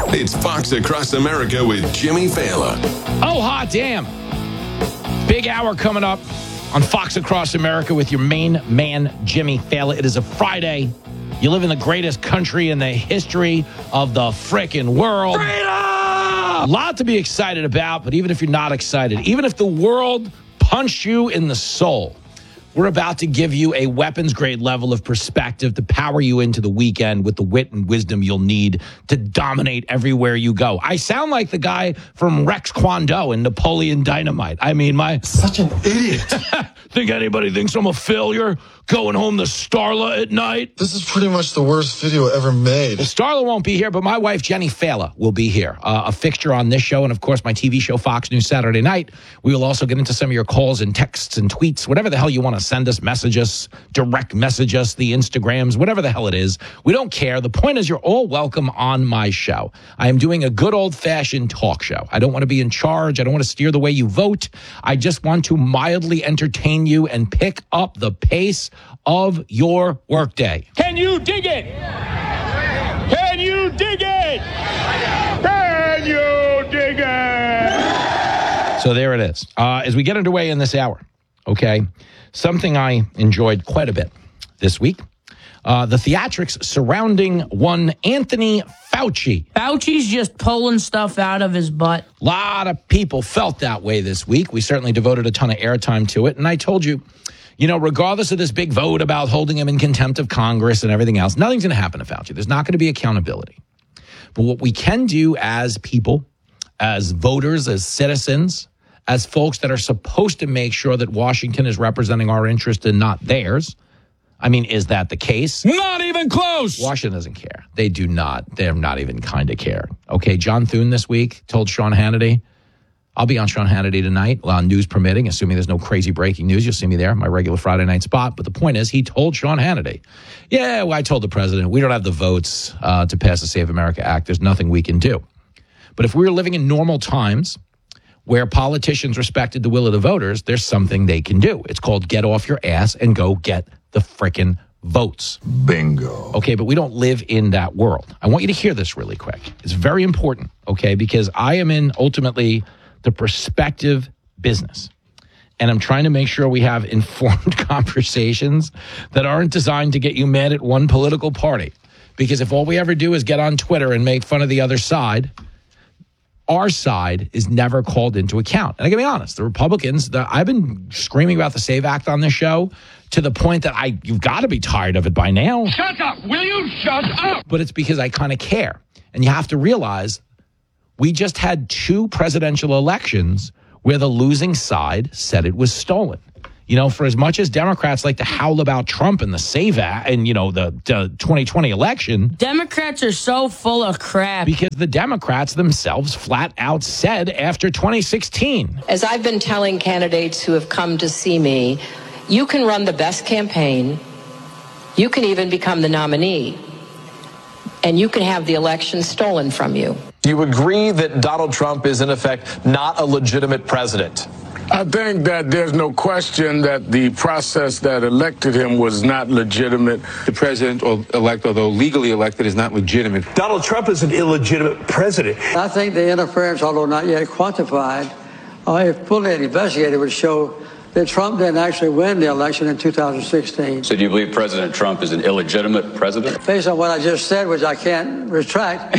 It's Fox Across America with Jimmy Fallon. Oh, hot damn. Big hour coming up on Fox Across America with your main man, Jimmy Fallon. It is a Friday. You live in the greatest country in the history of the frickin' world. Freedom! A lot to be excited about, but even if you're not excited, even if the world punched you in the soul, we're about to give you a weapons-grade level of perspective to power you into the weekend with the wit and wisdom you'll need to dominate everywhere you go. I sound like the guy from Rex Kwon Do in Napoleon Dynamite. I mean, Such an idiot. Think anybody thinks I'm a failure going home to Starla at night? This is pretty much the worst video ever made. Well, Starla won't be here, but my wife, Jenny Fallon, will be here. A fixture on this show and, of course, my TV show, Fox News Saturday Night. We will also get into some of your calls and texts and tweets, whatever the hell you want to send us, message us, direct message us, the Instagrams, whatever the hell it is. We don't care. The point is you're all welcome on my show. I am doing a good old-fashioned talk show. I don't want to be in charge. I don't want to steer the way you vote. I just want to mildly entertain you and pick up the pace of your workday. Can you dig it? Can you dig it? Can you dig it? So there it is. As we get underway in this hour, okay, something I enjoyed quite a bit this week, the theatrics surrounding one Anthony Fauci. Fauci's just pulling stuff out of his butt. A lot of people felt that way this week. We certainly devoted a ton of airtime to it. And I told you, regardless of this big vote about holding him in contempt of Congress and everything else, nothing's going to happen to Fauci. There's not going to be accountability. But what we can do as people, as voters, as citizens, as folks that are supposed to make sure that Washington is representing our interest and not theirs. I mean, is that the case? Not even close. Washington doesn't care. They do not. They're not even kind of care. Okay, John Thune this week told Sean Hannity, I'll be on Sean Hannity tonight, news permitting, assuming there's no crazy breaking news. You'll see me there, my regular Friday night spot. But the point is, he told Sean Hannity, I told the president, we don't have the votes to pass the Save America Act. There's nothing we can do. But if we were living in normal times where politicians respected the will of the voters, there's something they can do. It's called get off your ass and go get the frickin' votes. Bingo. Okay, but we don't live in that world. I want you to hear this really quick. It's very important, okay, because I am in, ultimately, the perspective business. And I'm trying to make sure we have informed conversations that aren't designed to get you mad at one political party. Because if all we ever do is get on Twitter and make fun of the other side, our side is never called into account. And I gotta be honest, the Republicans, I've been screaming about the SAVE Act on this show to the point that you've got to be tired of it by now. Shut up. Will you shut up? But it's because I kind of care. And you have to realize we just had 2 presidential elections where the losing side said it was stolen. For as much as Democrats like to howl about Trump and the SAVE Act and, the 2020 election. Democrats are so full of crap. Because the Democrats themselves flat out said after 2016. As I've been telling candidates who have come to see me, you can run the best campaign. You can even become the nominee. And you can have the election stolen from you. Do you agree that Donald Trump is, in effect, not a legitimate president? I think that there's no question that the process that elected him was not legitimate. The president-elect, although legally elected, is not legitimate. Donald Trump is an illegitimate president. I think the interference, although not yet quantified, if fully investigated, would show that Trump didn't actually win the election in 2016. So do you believe President Trump is an illegitimate president? Based on what I just said, which I can't retract.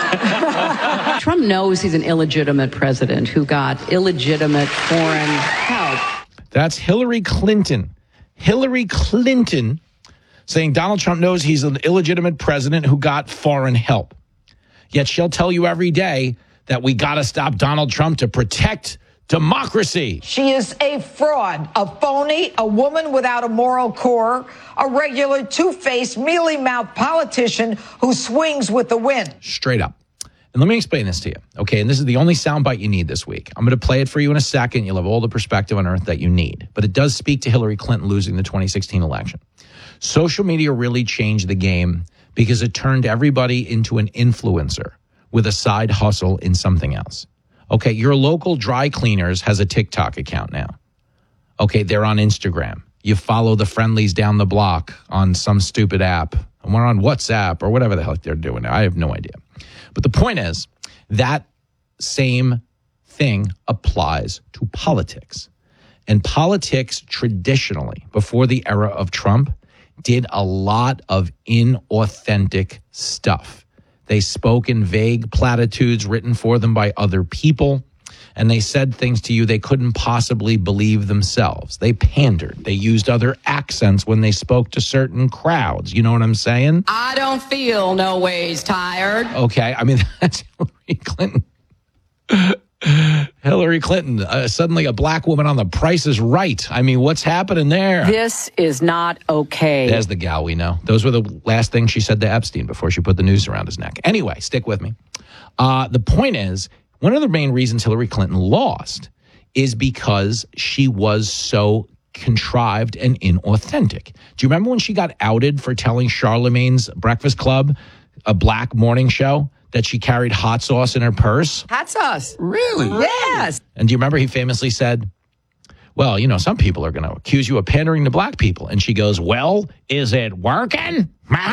Trump knows he's an illegitimate president who got illegitimate foreign help. That's Hillary Clinton. Hillary Clinton saying Donald Trump knows he's an illegitimate president who got foreign help. Yet she'll tell you every day that we got to stop Donald Trump to protect democracy. She is a fraud, a phony, a woman without a moral core, a regular two-faced, mealy-mouthed politician who swings with the wind. Straight up. And let me explain this to you, okay? And this is the only soundbite you need this week. I'm going to play it for you in a second. You'll have all the perspective on earth that you need. But it does speak to Hillary Clinton losing the 2016 election. Social media really changed the game because it turned everybody into an influencer with a side hustle in something else. Okay, your local dry cleaners has a TikTok account now. Okay, they're on Instagram. You follow the friendlies down the block on some stupid app. And we're on WhatsApp or whatever the hell they're doing now. I have no idea. But the point is that same thing applies to politics. And politics traditionally, before the era of Trump, did a lot of inauthentic stuff. They spoke in vague platitudes written for them by other people, and they said things to you they couldn't possibly believe themselves. They pandered. They used other accents when they spoke to certain crowds. You know what I'm saying? I don't feel no ways tired. Okay, I mean, that's Hillary Clinton. Hillary Clinton, suddenly a black woman on The Price is Right. I mean, what's happening there? This is not okay. There's the gal we know. Those were the last things she said to Epstein before she put the noose around his neck. Anyway, stick with me. The point is, one of the main reasons Hillary Clinton lost is because she was so contrived and inauthentic. Do you remember when she got outed for telling Charlemagne's Breakfast Club, a black morning show, that she carried hot sauce in her purse? Hot sauce. Really? Yes. And do you remember he famously said, well, you know, some people are going to accuse you of pandering to black people. And she goes, well, is it working?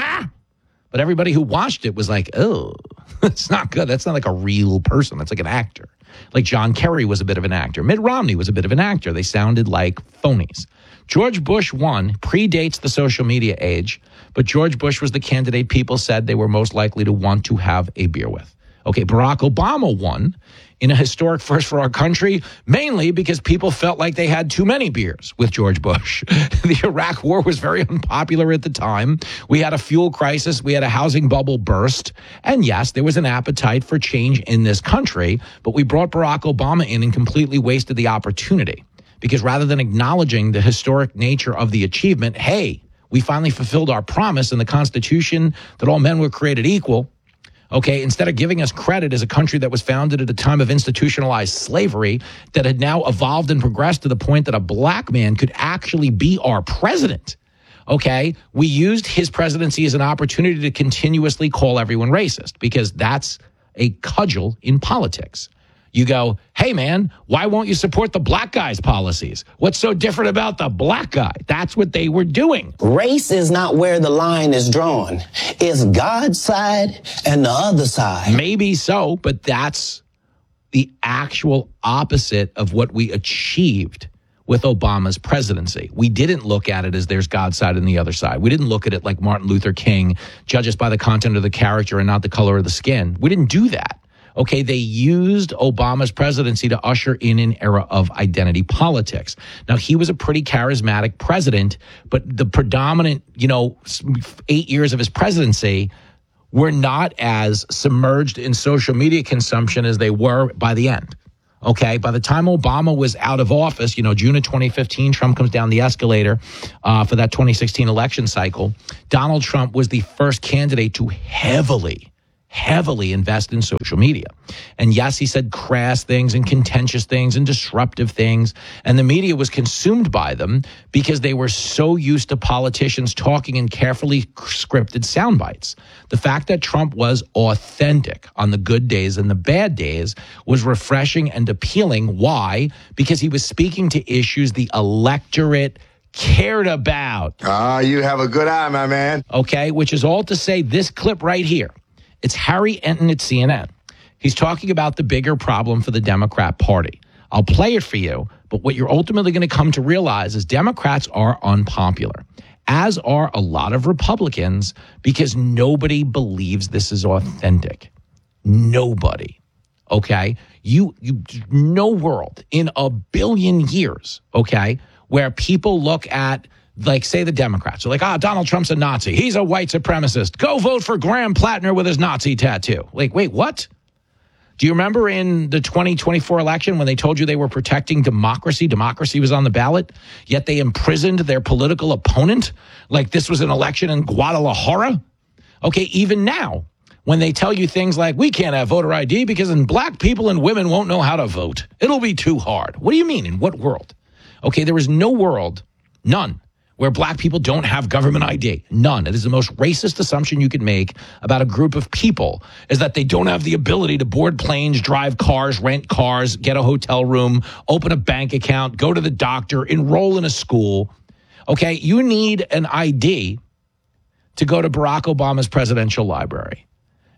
But everybody who watched it was like, oh, it's not good. That's not like a real person. That's like an actor. Like John Kerry was a bit of an actor. Mitt Romney was a bit of an actor. They sounded like phonies. George Bush won, predates the social media age, but George Bush was the candidate people said they were most likely to want to have a beer with. Okay, Barack Obama won in a historic first for our country, mainly because people felt like they had too many beers with George Bush. The Iraq War was very unpopular at the time. We had a fuel crisis. We had a housing bubble burst. And yes, there was an appetite for change in this country, but we brought Barack Obama in and completely wasted the opportunity. Because rather than acknowledging the historic nature of the achievement, hey, we finally fulfilled our promise in the Constitution that all men were created equal. Okay, instead of giving us credit as a country that was founded at a time of institutionalized slavery that had now evolved and progressed to the point that a black man could actually be our president. Okay, we used his presidency as an opportunity to continuously call everyone racist because that's a cudgel in politics. You go, hey, man, why won't you support the black guy's policies? What's so different about the black guy? That's what they were doing. Race is not where the line is drawn. It's God's side and the other side. Maybe so, but that's the actual opposite of what we achieved with Obama's presidency. We didn't look at it as there's God's side and the other side. We didn't look at it like Martin Luther King, judge us by the content of the character and not the color of the skin. We didn't do that. Okay, they used Obama's presidency to usher in an era of identity politics. Now, he was a pretty charismatic president, but the predominant, 8 years of his presidency were not as submerged in social media consumption as they were by the end. Okay, by the time Obama was out of office, June of 2015, Trump comes down the escalator for that 2016 election cycle. Donald Trump was the first candidate to heavily invest in social media. And yes, he said crass things and contentious things and disruptive things. And the media was consumed by them because they were so used to politicians talking in carefully scripted sound bites. The fact that Trump was authentic on the good days and the bad days was refreshing and appealing. Why? Because he was speaking to issues the electorate cared about. You have a good eye, my man. Okay, which is all to say this clip right here. It's Harry Enton at CNN. He's talking about the bigger problem for the Democrat Party. I'll play it for you, but what you're ultimately going to come to realize is Democrats are unpopular, as are a lot of Republicans, because nobody believes this is authentic. Nobody. Okay? No world in a billion years, okay, where people look at, like, say the Democrats are like, Donald Trump's a Nazi. He's a white supremacist. Go vote for Graham Plattner with his Nazi tattoo. Like, wait, what? Do you remember in the 2024 election when they told you they were protecting democracy? Democracy was on the ballot, yet they imprisoned their political opponent like this was an election in Guadalajara? Okay, even now, when they tell you things like, we can't have voter ID because then black people and women won't know how to vote. It'll be too hard. What do you mean? In what world? Okay, there is no world, none, where black people don't have government ID. None. It is the most racist assumption you could make about a group of people is that they don't have the ability to board planes, drive cars, rent cars, get a hotel room, open a bank account, go to the doctor, enroll in a school. Okay, you need an ID to go to Barack Obama's presidential library.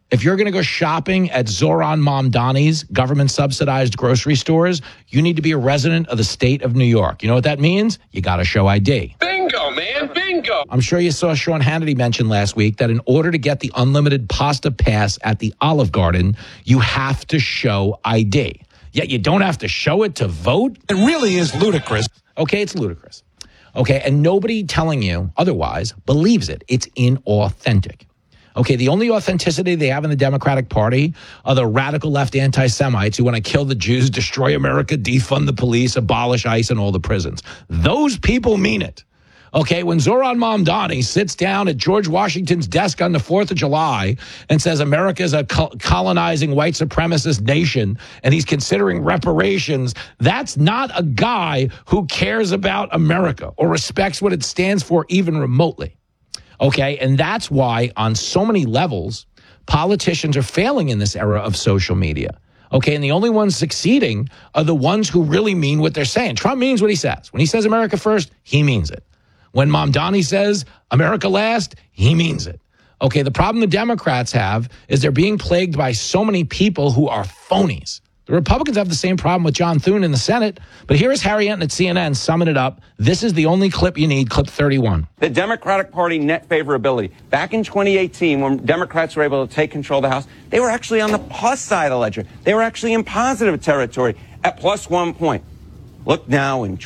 If you're going to go shopping at Zoran Mamdani's government-subsidized grocery stores, you need to be a resident of the state of New York. You know what that means? You got to show ID. Bingo, man, bingo. I'm sure you saw Sean Hannity mention last week that in order to get the unlimited pasta pass at the Olive Garden, you have to show ID. Yet you don't have to show it to vote? It really is ludicrous. Okay, it's ludicrous. Okay, and nobody telling you otherwise believes it. It's inauthentic. Okay, the only authenticity they have in the Democratic Party are the radical left anti-Semites who want to kill the Jews, destroy America, defund the police, abolish ICE and all the prisons. Those people mean it. Okay, when Zoran Mamdani sits down at George Washington's desk on the 4th of July and says America is a colonizing white supremacist nation and he's considering reparations, that's not a guy who cares about America or respects what it stands for even remotely. Okay, and that's why on so many levels, politicians are failing in this era of social media. Okay, and the only ones succeeding are the ones who really mean what they're saying. Trump means what he says. When he says America first, he means it. When Mamdani says America last, he means it. Okay, the problem the Democrats have is they're being plagued by so many people who are phonies. The Republicans have the same problem with John Thune in the Senate, but here is Harry Enton at CNN summing it up. This is the only clip you need, clip 31. The Democratic Party net favorability. Back in 2018, when Democrats were able to take control of the House, they were actually on the plus side of the ledger. They were actually in positive territory at plus 1 point. Look now in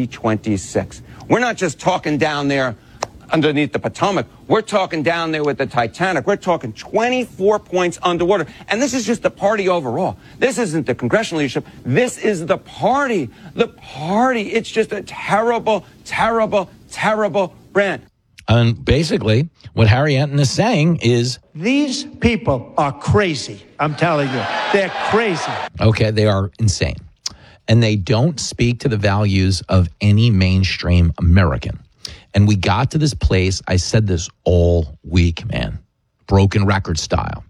2026. We're not just talking down there underneath the Potomac. We're talking down there with the Titanic. We're talking 24 points underwater. And this is just the party overall. This isn't the congressional leadership. This is the party. The party. It's just a terrible, terrible, terrible brand. And basically, what Harry Enton is saying is, these people are crazy. I'm telling you, they're crazy. Okay, they are insane. And they don't speak to the values of any mainstream American. And we got to this place, I said this all week, man, broken record style.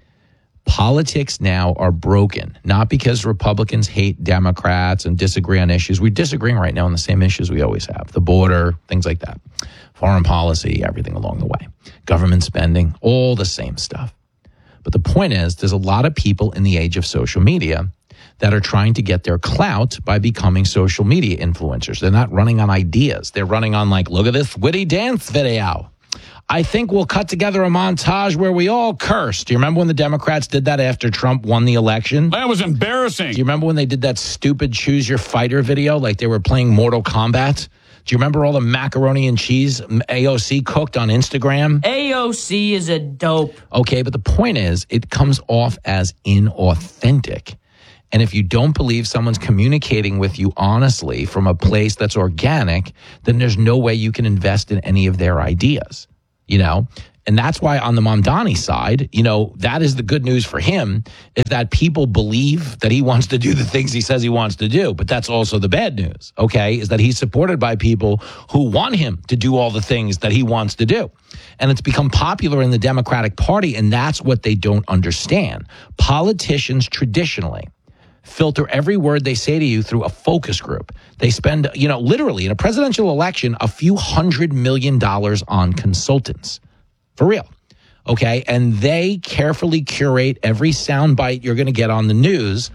Politics now are broken, not because Republicans hate Democrats and disagree on issues. We're disagreeing right now on the same issues we always have, the border, things like that, foreign policy, everything along the way, government spending, all the same stuff. But the point is, there's a lot of people in the age of social media that are trying to get their clout by becoming social media influencers. They're not running on ideas. They're running on like, look at this witty dance video. I think we'll cut together a montage where we all curse. Do you remember when the Democrats did that after Trump won the election? That was embarrassing. Do you remember when they did that stupid Choose Your Fighter video like they were playing Mortal Kombat? Do you remember all the macaroni and cheese AOC cooked on Instagram? AOC is a dope. Okay, but the point is, it comes off as inauthentic. And if you don't believe someone's communicating with you honestly from a place that's organic, then there's no way you can invest in any of their ideas, you know? And that's why on the Mamdani side, you know, that is the good news for him, is that people believe that he wants to do the things he says he wants to do. But that's also the bad news, okay, is that he's supported by people who want him to do all the things that he wants to do. And it's become popular in the Democratic Party, and that's what they don't understand. Politicians traditionally filter every word they say to you through a focus group. They spend, you know, literally in a presidential election, a few $100 million on consultants. For real. Okay. And they carefully curate every soundbite you're going to get on the news.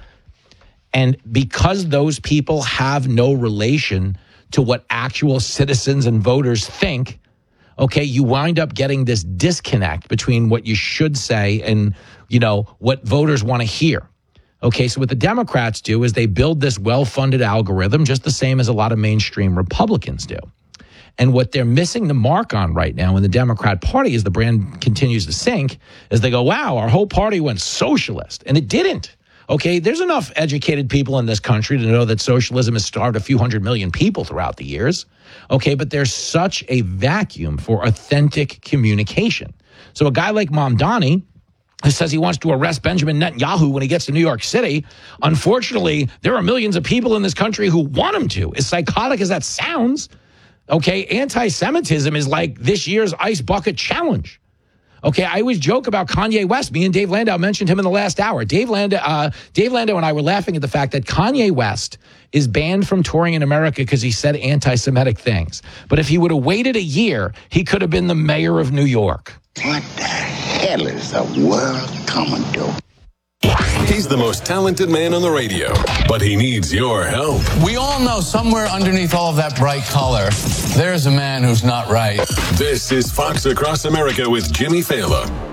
And because those people have no relation to what actual citizens and voters think, okay, you wind up getting this disconnect between what you should say and, you know, what voters want to hear. Okay, so what the Democrats do is they build this well-funded algorithm just the same as a lot of mainstream Republicans do. And what they're missing the mark on right now in the Democrat Party as the brand continues to sink is they go, wow, our whole party went socialist. And it didn't. Okay, there's enough educated people in this country to know that socialism has starved a few 100 million people throughout the years. Okay, but there's such a vacuum for authentic communication. So a guy like Mamdani, who says he wants to arrest Benjamin Netanyahu when he gets to New York City. Unfortunately, there are millions of people in this country who want him to. As psychotic as that sounds, okay, anti-Semitism is like this year's Ice Bucket Challenge. Okay, I always joke about Kanye West. Me and Dave Landau mentioned him in the last hour. Dave Landau and I were laughing at the fact that Kanye West is banned from touring in America because he said anti-Semitic things. But if he would have waited a year, he could have been the mayor of New York. What the hell? hell is the world coming to? He's the most talented man on the radio, but he needs your help. We all know somewhere underneath all of that bright color, there's a man who's not right. This is Fox Across America with Jimmy Fallon.